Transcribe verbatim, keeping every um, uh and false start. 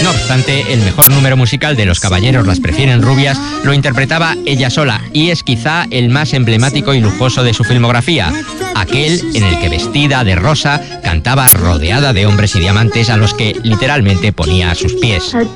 No obstante, el mejor número musical de Los caballeros las prefieren rubias lo interpretaba ella sola, y es quizá el más emblemático y lujoso de su filmografía, aquel en el que vestida de rosa cantaba rodeada de hombres y diamantes a los que literalmente ponía a sus pies. A